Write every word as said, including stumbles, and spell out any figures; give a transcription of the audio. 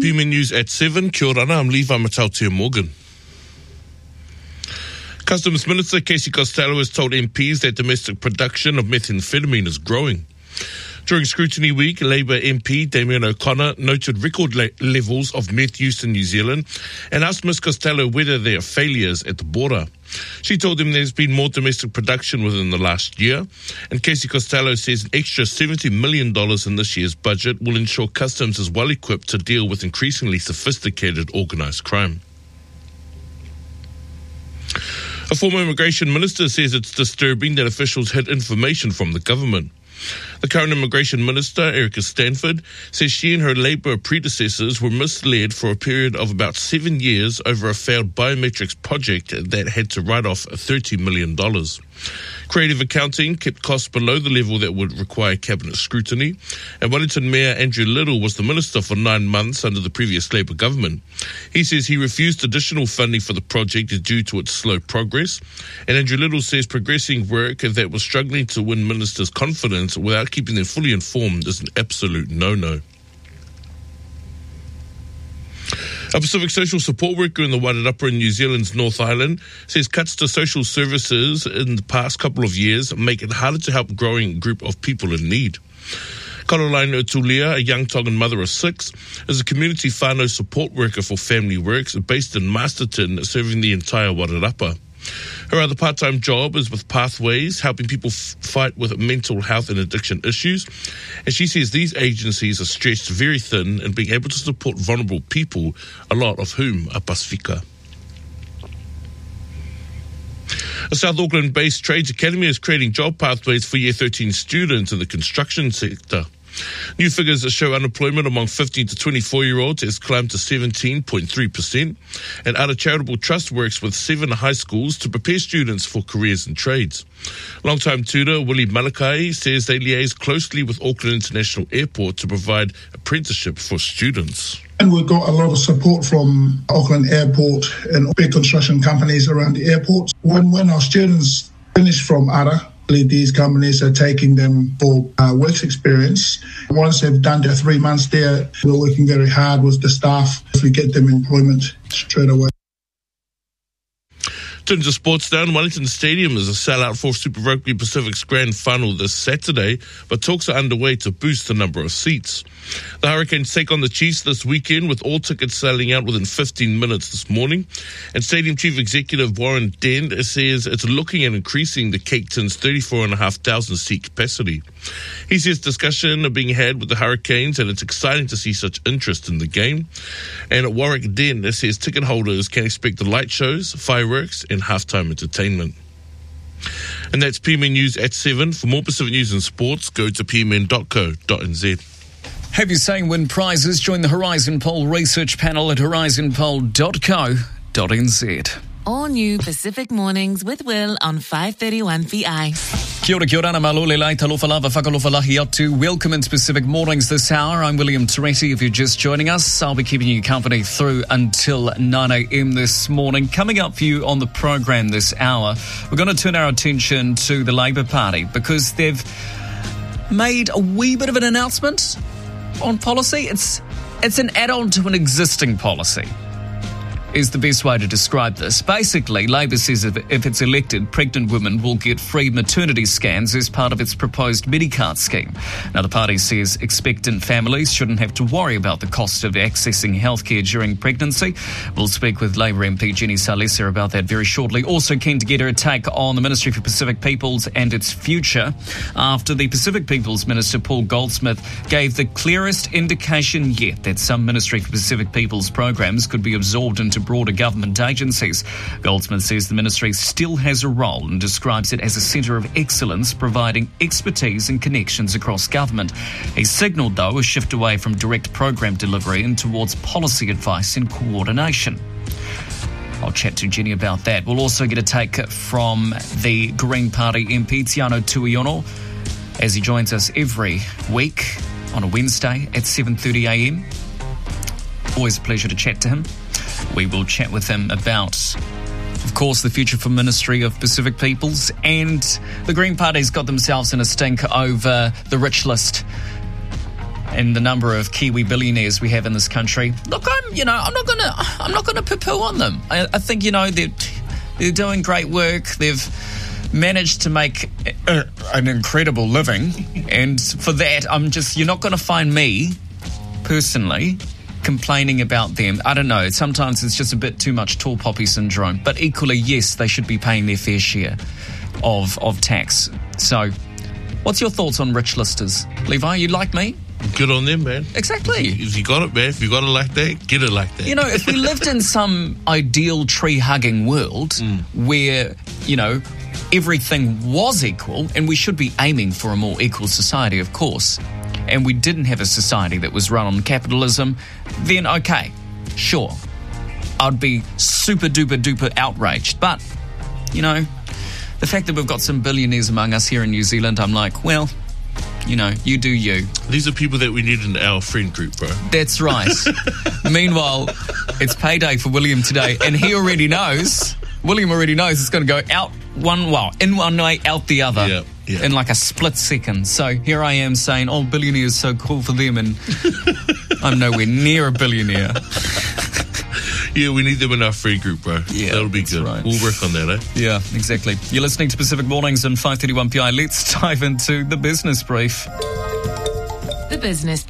P M News at seven. Kia ora, I'm Levi Matautia Morgan. Customs Minister Casey Costello has told M Ps that domestic production of methamphetamine is growing. During Scrutiny Week, Labour M P Damien O'Connor noted record le- levels of meth use in New Zealand and asked Miz Costello whether there are failures at the border. She told him there's been more domestic production within the last year, and Casey Costello says an extra seventy million dollars in this year's budget will ensure Customs is well equipped to deal with increasingly sophisticated organised crime. A former immigration minister says it's disturbing that officials hid information from the government. The current immigration minister, Erica Stanford, says she and her Labour predecessors were misled for a period of about seven years over a failed biometrics project that had to write off thirty million dollars. Creative accounting kept costs below the level that would require cabinet scrutiny, and Wellington Mayor Andrew Little was the minister for nine months under the previous Labour government. He says he refused additional funding for the project due to its slow progress, and Andrew Little says progressing work that was struggling to win ministers' confidence without keeping them fully informed is an absolute no-no. A Pacific social support worker in the Wairarapa in New Zealand's North Island says cuts to social services in the past couple of years make it harder to help a growing group of people in need. Caroline Utulia, a young Tongan mother of six, is a community whānau support worker for Family Works based in Masterton, serving the entire Wairarapa. Her other part-time job is with Pathways, helping people f- fight with mental health and addiction issues. And she says these agencies are stretched very thin in being able to support vulnerable people, a lot of whom are Pasifika. A South Auckland-based trades academy is creating job pathways for Year thirteen students in the construction sector. New figures show unemployment among fifteen to twenty-four-year-olds has climbed to seventeen point three percent, and Ara Charitable Trust works with seven high schools to prepare students for careers in trades. Long-time tutor Willie Malakai says they liaise closely with Auckland International Airport to provide apprenticeship for students. And we've got a lot of support from Auckland Airport and big construction companies around the airport. When, when our students finish from Ara, these companies are taking them for uh, work experience. Once they've done their three months there, we're working very hard with the staff to get them employment straight away. In terms of sports down, Wellington Stadium is a sellout for Super Rugby Pacific's grand final this Saturday, but talks are underway to boost the number of seats. The Hurricanes take on the Chiefs this weekend, with all tickets selling out within fifteen minutes this morning. And Stadium Chief Executive Warren Dent says it's looking at increasing the Cape Town's thirty-four thousand five hundred seat capacity. He says discussion are being had with the Hurricanes, and it's exciting to see such interest in the game. And Warwick Dent says ticket holders can expect the light shows, fireworks, and halftime entertainment. And that's P M N News at seven. For more Pacific news and sports, go to p m n dot co dot n z. Have your say and win prizes? Join the Horizon Poll research panel at horizon poll dot co dot n z. All new Pacific Mornings with Will on five thirty-one V I. Kia ora, kia ora, malole lai talofa lava whakalofa lahi atu. Welcome into Pacific Mornings this hour. I'm William Toretti. If you're just joining us, I'll be keeping you company through until nine a.m. this morning. Coming up for you on the program this hour, we're going to turn our attention to the Labour Party because they've made a wee bit of an announcement on policy. It's it's an add-on to an existing policy, is the best way to describe this. Basically, Labour says if, if it's elected, pregnant women will get free maternity scans as part of its proposed Medicare scheme. Now, the party says expectant families shouldn't have to worry about the cost of accessing healthcare during pregnancy. We'll speak with Labour M P Jenny Salesa about that very shortly. Also keen to get her take on the Ministry for Pacific Peoples and its future after the Pacific Peoples Minister Paul Goldsmith gave the clearest indication yet that some Ministry for Pacific Peoples programs could be absorbed into broader government agencies. Goldsmith says the ministry still has a role and describes it as a centre of excellence, providing expertise and connections across government. He signalled, though, a shift away from direct program delivery and towards policy advice and coordination. I'll chat to Jenny about that. We'll also get a take from the Green Party M P, Tiano Tuiono, as he joins us every week on a Wednesday at seven thirty a.m. Always a pleasure to chat to him. We will chat with him about, of course, the future for Ministry of Pacific Peoples, and the Green Party's got themselves in a stink over the rich list and the number of Kiwi billionaires we have in this country, look, I'm, you know, I'm not gonna, I'm not gonna poo-poo on them. I, I think, you know, they're they're doing great work. They've managed to make uh, an incredible living, and for that, I'm just, you're not going to find me personally complaining about them. I don't know. Sometimes it's just a bit too much tall poppy syndrome. But equally, yes, they should be paying their fair share of of tax. So, what's your thoughts on rich listers, Levi? You like me? Good on them, man. Exactly. If you got it, man, if you got it like that, get it like that. You know, if we lived in some ideal tree-hugging world mm. where, you know, everything was equal, and we should be aiming for a more equal society, of course, and we didn't have a society that was run on capitalism, then okay, sure, I'd be super-duper-duper outraged. But, you know, the fact that we've got some billionaires among us here in New Zealand, I'm like, well, you know, you do you. These are people that we need in our friend group, bro. That's right. Meanwhile, it's payday for William today, and he already knows, William already knows it's going to go out one, well, in one way, out the other. Yeah. Yeah. In like a split second. So here I am saying, oh, billionaires, so cool for them, and I'm nowhere near a billionaire. Yeah, we need them in our free group, bro. Yeah, that'll be good. Right. We'll work on that, eh? Yeah, exactly. You're listening to Pacific Mornings on five thirty-one P I. Let's dive into the business brief. The business